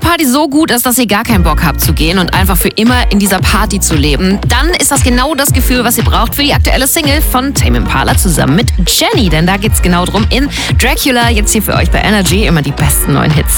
Party so gut ist, dass ihr gar keinen Bock habt zu gehen und einfach für immer in dieser Party zu leben, dann ist das genau das Gefühl, was ihr braucht für die aktuelle Single von Tame Impala zusammen mit Jenny. Denn da geht's genau drum in Dracula, jetzt hier für euch bei Energy, immer die besten neuen Hits.